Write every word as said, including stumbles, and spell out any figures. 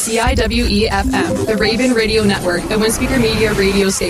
C I W E F M, the Raven Radio Network, a Windspeaker Media radio station.